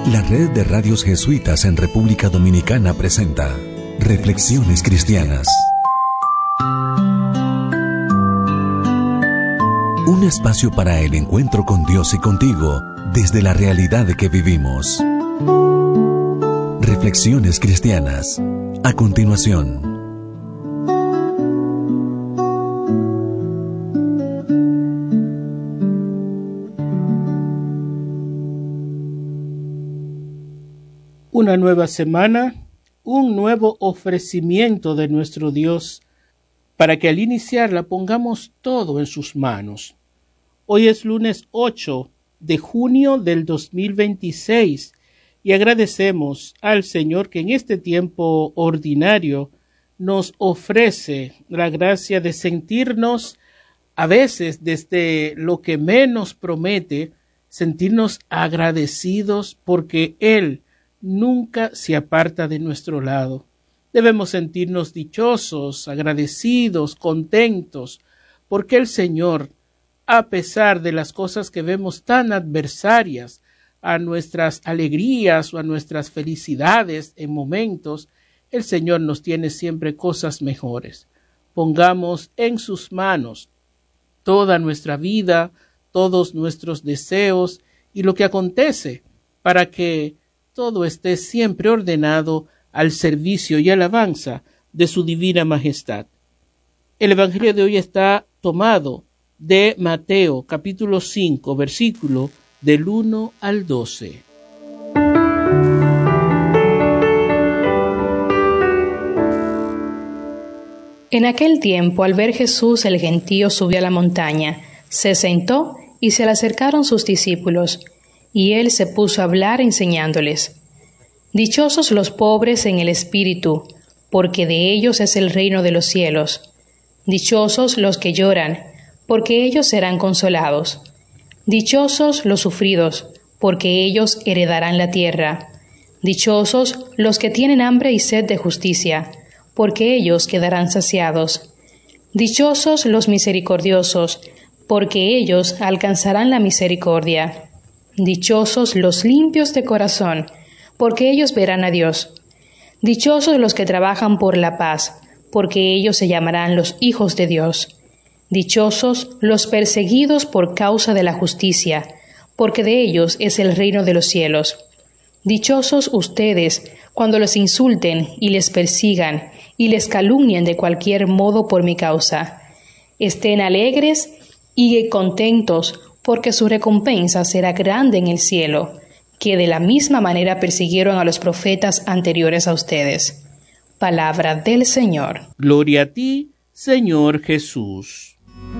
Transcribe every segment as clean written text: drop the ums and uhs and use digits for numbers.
La Red de Radios Jesuitas en República Dominicana presenta Reflexiones Cristianas. Un espacio para el encuentro con Dios y contigo desde la realidad que vivimos. Reflexiones Cristianas. A continuación. Una nueva semana, un nuevo ofrecimiento de nuestro Dios, para que al iniciarla pongamos todo en sus manos. Hoy es lunes 8 de junio del 2026 y agradecemos al Señor que en este tiempo ordinario nos ofrece la gracia de sentirnos, a veces desde lo que menos promete, sentirnos agradecidos porque Él nunca se aparta de nuestro lado. Debemos sentirnos dichosos, agradecidos, contentos, porque el Señor, a pesar de las cosas que vemos tan adversarias a nuestras alegrías o a nuestras felicidades en momentos, el Señor nos tiene siempre cosas mejores. Pongamos en sus manos toda nuestra vida, todos nuestros deseos y lo que acontece para que todo esté siempre ordenado al servicio y alabanza de su divina majestad. El Evangelio de hoy está tomado de Mateo, capítulo 5, versículo del 1 al 12. En aquel tiempo, al ver Jesús, el gentío subió a la montaña, se sentó y se le acercaron sus discípulos. Y él se puso a hablar enseñándoles: Dichosos los pobres en el espíritu, porque de ellos es el reino de los cielos. Dichosos los que lloran, porque ellos serán consolados. Dichosos los sufridos, porque ellos heredarán la tierra. Dichosos los que tienen hambre y sed de justicia, porque ellos quedarán saciados. Dichosos los misericordiosos, porque ellos alcanzarán la misericordia. Dichosos los limpios de corazón, porque ellos verán a Dios. Dichosos los que trabajan por la paz, porque ellos se llamarán los hijos de Dios. Dichosos los perseguidos por causa de la justicia, porque de ellos es el reino de los cielos. Dichosos ustedes cuando los insulten y les persigan y les calumnien de cualquier modo por mi causa. Estén alegres y contentos, porque su recompensa será grande en el cielo, que de la misma manera persiguieron a los profetas anteriores a ustedes. Palabra del Señor. Gloria a ti, Señor Jesús.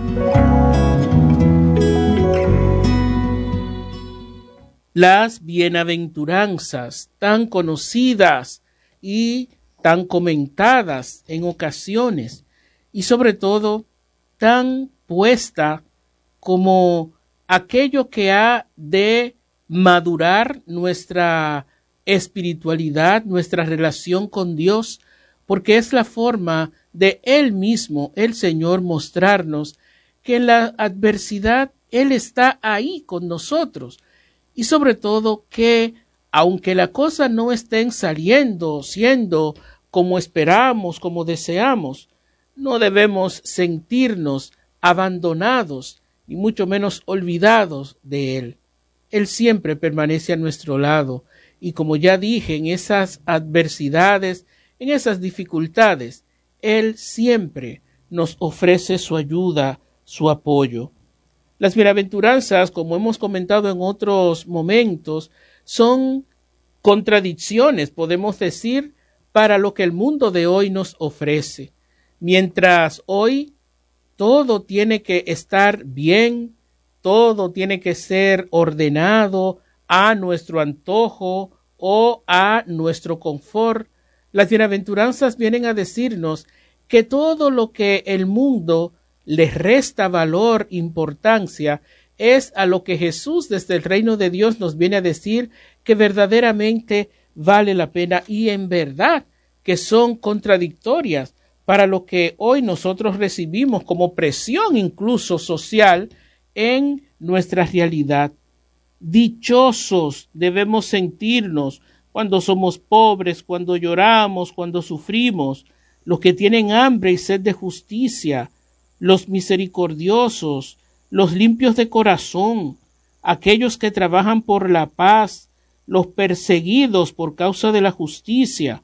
Las bienaventuranzas tan conocidas y tan comentadas en ocasiones, y sobre todo tan puesta como aquello que ha de madurar nuestra espiritualidad, nuestra relación con Dios, porque es la forma de Él mismo, el Señor, mostrarnos que en la adversidad Él está ahí con nosotros, y sobre todo que aunque la cosa no estén siendo como esperamos, como deseamos, no debemos sentirnos abandonados y mucho menos olvidados de Él. Él siempre permanece a nuestro lado y, como ya dije, en esas adversidades, en esas dificultades, Él siempre nos ofrece su ayuda, su apoyo. Las bienaventuranzas, como hemos comentado en otros momentos, son contradicciones, podemos decir, para lo que el mundo de hoy nos ofrece. Mientras hoy todo tiene que estar bien, todo tiene que ser ordenado a nuestro antojo o a nuestro confort, las bienaventuranzas vienen a decirnos que todo lo que el mundo les resta valor, importancia, es a lo que Jesús desde el reino de Dios nos viene a decir que verdaderamente vale la pena y en verdad que son contradictorias para lo que hoy nosotros recibimos como presión incluso social en nuestra realidad. dichosos debemos sentirnos cuando somos pobres, cuando lloramos, cuando sufrimos, los que tienen hambre y sed de justicia, los misericordiosos, los limpios de corazón, aquellos que trabajan por la paz, los perseguidos por causa de la justicia,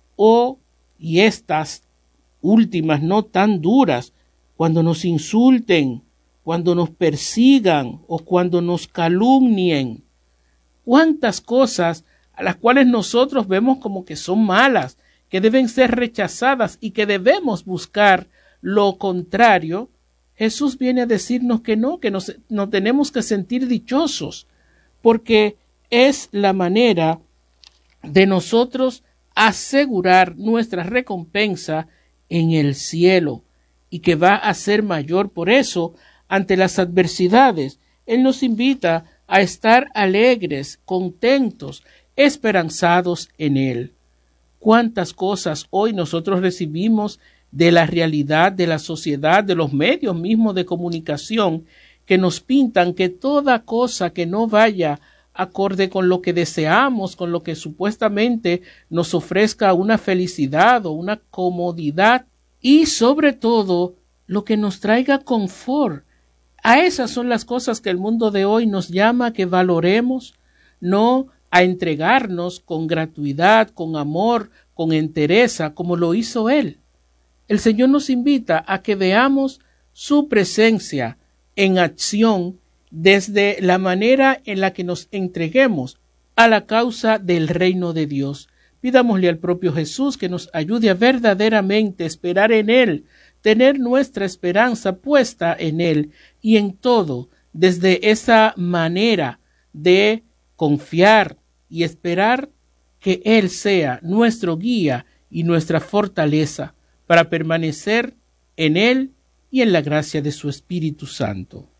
y estas últimas no tan duras, cuando nos insulten, cuando nos persigan o cuando nos calumnien. ¿Cuántas cosas a las cuales nosotros vemos como que son malas, que deben ser rechazadas y que debemos buscar lo contrario? Jesús viene a decirnos que no tenemos que sentir dichosos, porque es la manera de nosotros asegurar nuestra recompensa en el cielo y que va a ser mayor. Por eso, ante las adversidades, Él nos invita a estar alegres, contentos, esperanzados en Él. ¿Cuántas cosas hoy nosotros recibimos de la realidad de la sociedad, de los medios mismos de comunicación, que nos pintan que toda cosa que no vaya acorde con lo que deseamos, con lo que supuestamente nos ofrezca una felicidad o una comodidad, y sobre todo lo que nos traiga confort? A esas son las cosas que el mundo de hoy nos llama a que valoremos, no a entregarnos con gratuidad, con amor, con entereza, como lo hizo Él. El Señor nos invita a que veamos su presencia en acción desde la manera en la que nos entreguemos a la causa del reino de Dios. Pidámosle al propio Jesús que nos ayude a verdaderamente esperar en Él, tener nuestra esperanza puesta en Él y en todo, desde esa manera de confiar y esperar que Él sea nuestro guía y nuestra fortaleza para permanecer en Él y en la gracia de su Espíritu Santo.